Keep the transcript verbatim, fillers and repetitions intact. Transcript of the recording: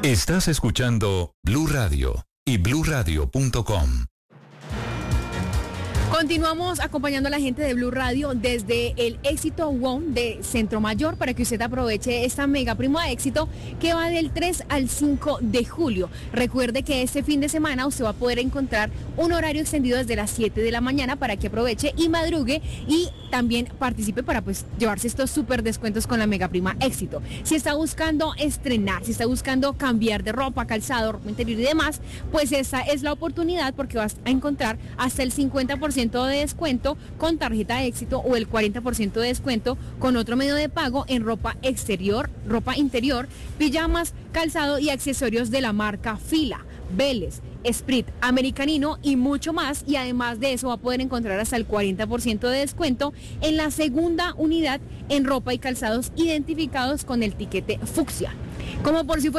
Estás escuchando Blue Radio y blue radio punto com. Continuamos acompañando a la gente de Blue Radio desde el Éxito One de Centro Mayor para que usted aproveche esta mega prima éxito que va del tres al cinco de julio. Recuerde que este fin de semana usted va a poder encontrar un horario extendido desde las siete de la mañana para que aproveche y madrugue y también participe para pues llevarse estos súper descuentos con la mega prima éxito. Si está buscando estrenar, si está buscando cambiar de ropa, calzado, ropa interior y demás, pues esa es la oportunidad porque vas a encontrar hasta el cincuenta por ciento de descuento con tarjeta de éxito o el cuarenta por ciento de descuento con otro medio de pago en ropa exterior, ropa interior, pijamas, calzado y accesorios de la marca Fila, Vélez, Sprit, Americanino y mucho más. Y además de eso va a poder encontrar hasta el cuarenta por ciento de descuento en la segunda unidad en ropa y calzados identificados con el tiquete fucsia. Como por si fuera